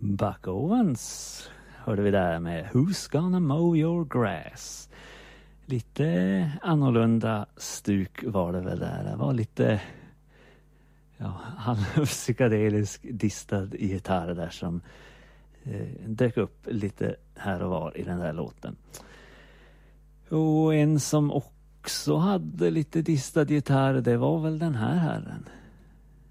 Buck Owens hörde vi där med Who's Gonna Mow Your Grass. Lite annorlunda stuk var det väl där. Det var lite halvpsykedelisk distad gitarr där som dök upp lite här och var i den där låten. Och en som också hade lite distad gitarr, det var väl den här herren.